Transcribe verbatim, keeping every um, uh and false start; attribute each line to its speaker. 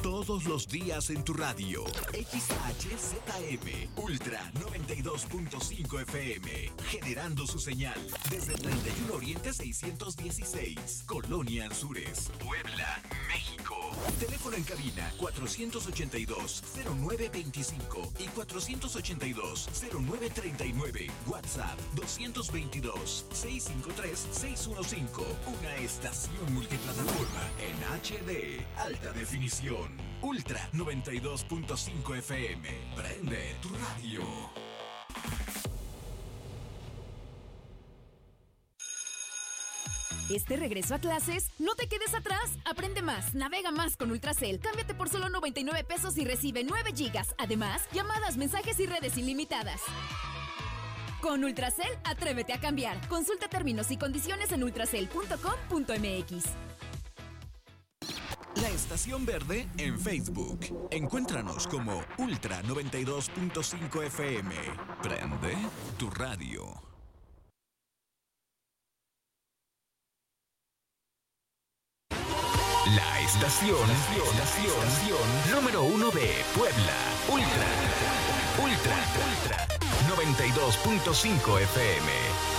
Speaker 1: todos los días en tu radio. X H Z M Ultra noventa y dos punto cinco F M, generando su señal desde treinta y uno Oriente seiscientos dieciséis, Colonia Anzures, Puebla, México. Teléfono en cabina cuatrocientos ochenta y dos, cero nueve veinticinco y cuatrocientos ochenta y dos, cero nueve treinta y nueve. WhatsApp doscientos veintidós, seiscientos cincuenta y tres, seiscientos quince. Una estación multiplataforma en H D, alta definición. Ultra noventa y dos punto cinco F M. Prende tu radio.
Speaker 2: Este regreso a clases, no te quedes atrás. Aprende más, navega más con Ultracel. Cámbiate por solo noventa y nueve pesos y recibe nueve gigas. Además, llamadas, mensajes y redes ilimitadas. Con Ultracel, atrévete a cambiar. Consulta términos y condiciones en ultracel punto com punto m x.
Speaker 1: La Estación Verde en Facebook. Encuéntranos como Ultra noventa y dos punto cinco F M. Prende tu radio. La estación, estación, estación número uno de Puebla. Ultra, Ultra, Ultra noventa y dos punto cinco F M.